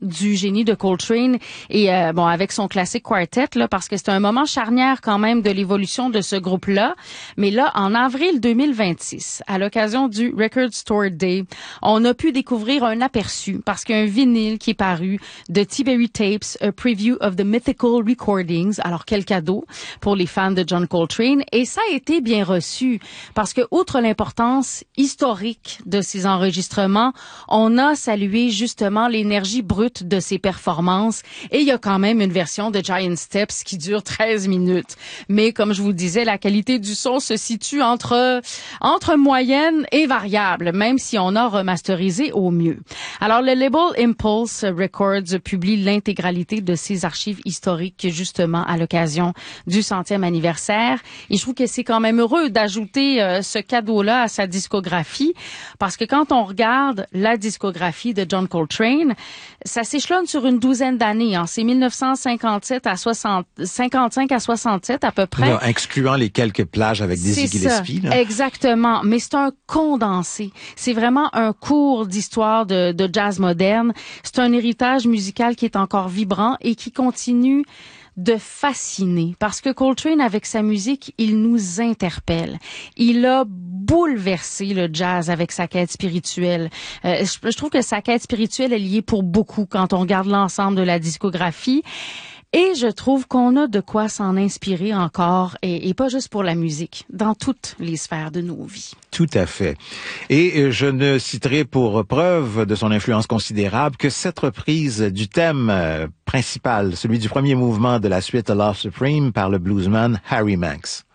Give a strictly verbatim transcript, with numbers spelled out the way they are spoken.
du génie de Coltrane et euh, bon avec son classique quartet là, parce que c'est un moment charnière quand même de l'évolution de ce groupe-là. Mais là, en avril deux mille vingt-six, à l'occasion du Record Store Day, on a pu découvrir un aperçu parce qu'il y a un vinyle qui est paru de T-Berry Tapes, A Preview of the Mythical Recordings. Alors quel cadeau pour les fans de John Coltrane, et ça a été bien reçu parce que outre l'importance historique de ces enregistrements, on a salué justement l'énergie brute de ses performances, et il y a quand même une version de Giant Steps qui dure treize minutes. Mais comme je vous disais, la qualité du son se situe entre entre moyenne et variable, même si on a remasterisé au mieux. Alors le label Impulse Records publie l'intégralité de ses archives historiques justement à l'occasion du centième anniversaire, et je trouve que c'est quand même heureux d'ajouter euh, ce cadeau-là à sa discographie, parce que quand on regarde la discographie de John Coltrane, ça s'échelonne sur une douzaine d'années, hein. C'est mille neuf cent cinquante-sept à soixante, cinquante-cinq à soixante-sept à peu près. Là, incluant les quelques plages avec Dizzy Gillespie. Là. Exactement, mais c'est un condensé. C'est vraiment un cours d'histoire de, de jazz moderne. C'est un héritage musical qui est encore vibrant et qui continue de fasciner, parce que Coltrane, avec sa musique, il nous interpelle. Il a bouleversé le jazz avec sa quête spirituelle. Euh, je, je trouve que sa quête spirituelle est liée pour beaucoup quand on regarde l'ensemble de la discographie. Et je trouve qu'on a de quoi s'en inspirer encore, et, et pas juste pour la musique, dans toutes les sphères de nos vies. Tout à fait. Et je ne citerai pour preuve de son influence considérable que cette reprise du thème principal, celui du premier mouvement de la suite A Love Supreme par le bluesman Harry Manx.